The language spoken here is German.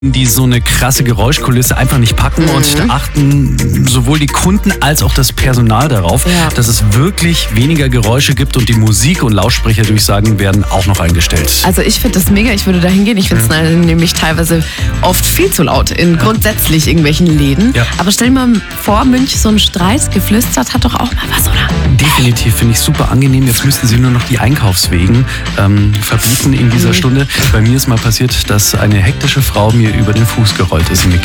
die so eine krasse Geräuschkulisse einfach nicht packen und da achten sowohl die Kunden als auch das Personal darauf, dass es wirklich weniger Geräusche gibt und die Musik- und Lautsprecherdurchsagen werden auch noch eingestellt. Also ich finde das mega, ich würde da hingehen. Ich finde es nämlich teilweise oft viel zu laut in grundsätzlich irgendwelchen Läden. Ja. Aber stell dir mal vor, Münch, so ein Streit geflüstert hat doch auch mal was, oder? Definitiv, finde ich super angenehm. Jetzt müssten Sie nur noch die Einkaufswegen verbieten in dieser Stunde. Bei mir ist mal passiert, dass eine hektische Frau mir über den Fuß gerollt ist.